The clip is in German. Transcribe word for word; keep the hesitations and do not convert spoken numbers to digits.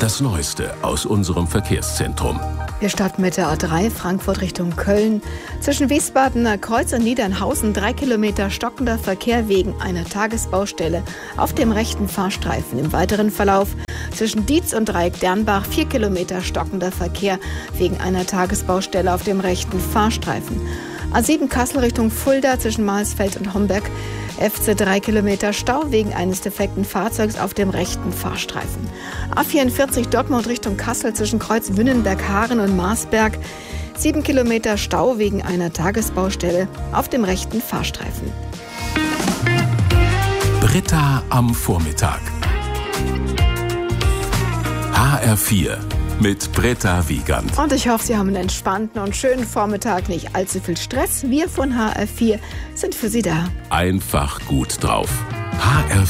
Das Neueste aus unserem Verkehrszentrum. Wir starten mit der A drei Frankfurt Richtung Köln. Zwischen Wiesbadener Kreuz und Niedernhausen drei Kilometer stockender Verkehr wegen einer Tagesbaustelle auf dem rechten Fahrstreifen. Im weiteren Verlauf zwischen Dietz und Dreieck Dernbach vier Kilometer stockender Verkehr wegen einer Tagesbaustelle auf dem rechten Fahrstreifen. A sieben Kassel Richtung Fulda zwischen Mahlsfeld und Homberg. F C drei Kilometer Stau wegen eines defekten Fahrzeugs auf dem rechten Fahrstreifen. A vierundvierzig Dortmund Richtung Kassel zwischen Kreuz Wünnenberg-Haaren und Marsberg. sieben Kilometer Stau wegen einer Tagesbaustelle auf dem rechten Fahrstreifen. Britta am Vormittag. H R vier mit Britta Wiegand. Und ich hoffe, Sie haben einen entspannten und schönen Vormittag, nicht allzu viel Stress. Wir von H R vier sind für Sie da. Einfach gut drauf. H R